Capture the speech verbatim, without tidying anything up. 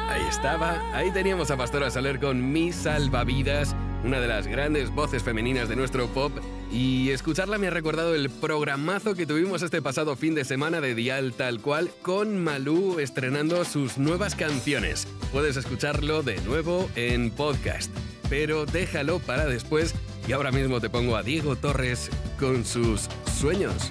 Ahí estaba, ahí teníamos a Pastora Soler con Mi Salvavidas, una de las grandes voces femeninas de nuestro pop, y escucharla me ha recordado el programazo que tuvimos este pasado fin de semana de Dial Tal Cual, con Malú estrenando sus nuevas canciones. Puedes escucharlo de nuevo en podcast, pero déjalo para después, y ahora mismo te pongo a Diego Torres con sus Sueños.